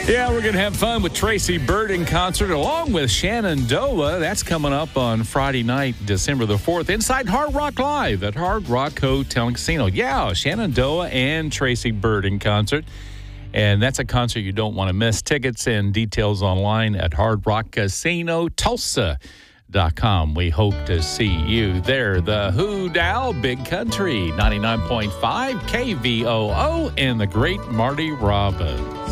Yeah, we're going to have fun with Tracy Byrd in concert along with Shenandoah. That's coming up on Friday night, December the 4th, inside Hard Rock Live at Hard Rock Hotel and Casino. Yeah, Shenandoah and Tracy Byrd in concert. And that's a concert you don't want to miss. Tickets and details online at Hard Rock Casino Tulsa.com. We hope to see you there. The Who Dow Big Country 99.5 KVOO and the great Marty Robbins.